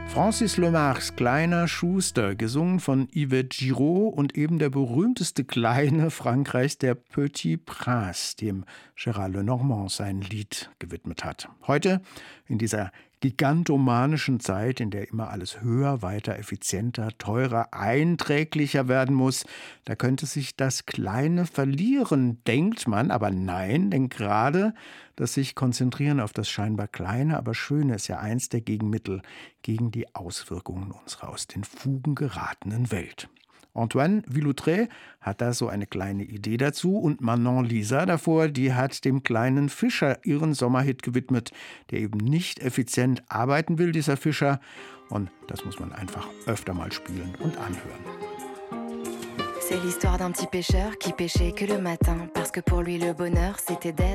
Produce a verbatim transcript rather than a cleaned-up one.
Francis Lemars Kleiner Schuster, gesungen von Yvette Giraud und eben der berühmteste Kleine Frankreichs, der Petit Prince, dem Gérard Lenormand sein Lied gewidmet hat. Heute, in dieser gigantomanischen Zeit, in der immer alles höher, weiter, effizienter, teurer, einträglicher werden muss, da könnte sich das Kleine verlieren, denkt man, aber nein, denn gerade das sich konzentrieren auf das scheinbar Kleine, aber Schöne ist ja eins der Gegenmittel gegen die Auswirkungen unserer aus den Fugen geratenen Welt. Antoine Villutret hat da so eine kleine Idee dazu und Manon Lisa davor, die hat dem kleinen Fischer ihren Sommerhit gewidmet, der eben nicht effizient arbeiten will, dieser Fischer. Und das muss man einfach öfter mal spielen und anhören. C'est l'histoire d'un petit pêcheur qui pêchait que le matin, parce que pour lui le bonheur c'était d'être